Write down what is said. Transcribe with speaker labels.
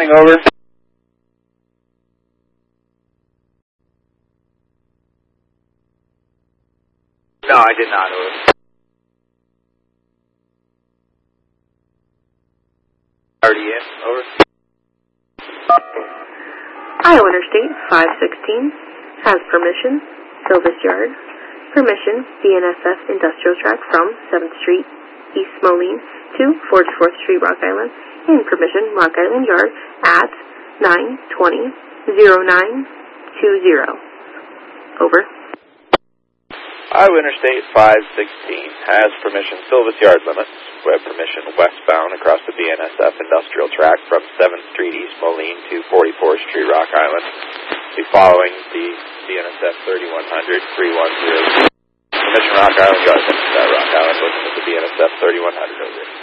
Speaker 1: anything, over? No, I did not, over. Already in, over.
Speaker 2: Iowa Interstate 516 has permission, Silvis Yard. Permission, BNSF Industrial Track from 7th Street, East Moline to 44th Street, Rock Island. And permission, Rock Island Yard at 920-0920. Over.
Speaker 1: Iowa Interstate 516 has permission, Silvis Yard limits. We have permission westbound across the BNSF Industrial Track from 7th Street, East Moline to 44th Street, Rock Island. Be following the BNSF 3100 310. Permission Rock Island Yard limits at Rock Island, looking at the BNSF 3100 over.